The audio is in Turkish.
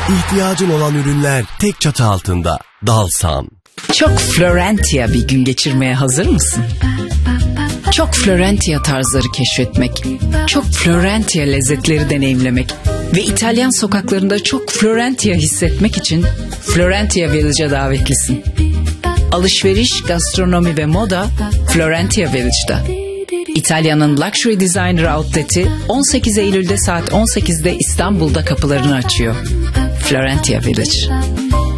İhtiyacın olan ürünler tek çatı altında. Dalsan. Çok Florentia bir gün geçirmeye hazır mısın? Çok Florentia tarzları keşfetmek, çok Florentia lezzetleri deneyimlemek ve İtalyan sokaklarında çok Florentia hissetmek için Florentia Village'a davetlisin. Alışveriş, gastronomi ve moda Florentia Village'da. İtalya'nın Luxury Designer Outlet'i 18 Eylül'de saat 18'de İstanbul'da kapılarını açıyor. Florentia Village.